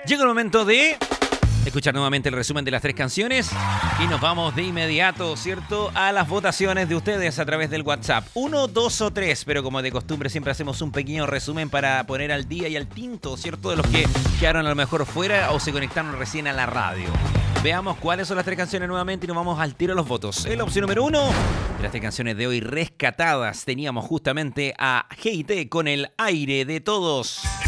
Llega el momento de escuchar nuevamente el resumen de las 3 canciones y nos vamos de inmediato, ¿cierto?, a las votaciones de ustedes a través del WhatsApp. 1, 2 o 3, pero como de costumbre siempre hacemos un pequeño resumen para poner al día y al tinto, ¿cierto?, de los que quedaron a lo mejor fuera o se conectaron recién a la radio. Veamos cuáles son las 3 canciones nuevamente y nos vamos al tiro a los votos. En la opción número 1, de las 3 canciones de hoy rescatadas, teníamos justamente a GT con El aire de todos.